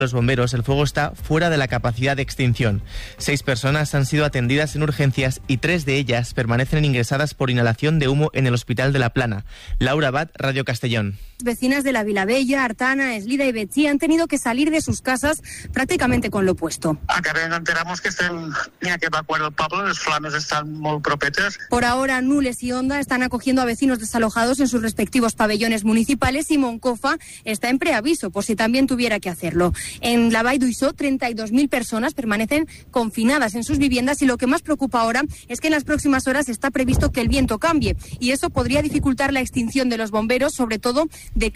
Los bomberos, el fuego está fuera de la capacidad de extinción. 6 personas han sido atendidas en urgencias y 3 de ellas permanecen ingresadas por inhalación de humo en el Hospital de la Plana. Laura Abad, Radio Castellón. Vecinas de la Vilavella, Artana, Eslida y Betxí han tenido que salir de sus casas prácticamente con lo opuesto. Acabem d'enterar-nos que n'hi ha que evacuar el poble, les flames estan molt propetes. Por ahora, Nules y Onda están acogiendo a vecinos desalojados en sus respectivos pabellones municipales y Moncofa está en preaviso por si también tuviera que hacerlo. En la Vall d'Uixó, 32.000 personas permanecen confinadas en sus viviendas y lo que más preocupa ahora es que en las próximas horas está previsto que el viento cambie y eso podría dificultar la extinción de los bomberos, sobre todo de